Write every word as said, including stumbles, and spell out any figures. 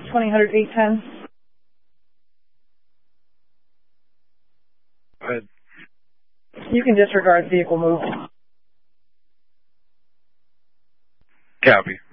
twenty hundred eight ten. Go ahead. You can disregard vehicle move. Copy.